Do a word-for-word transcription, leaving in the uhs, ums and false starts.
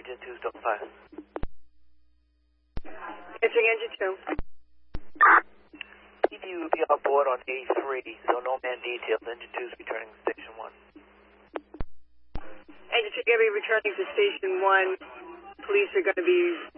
Engine two, still five. Answering engine two. E D will be on board on A three, so no man details. Engine two is returning to station one. Engine two, you're going to be returning to station one. Police are going to be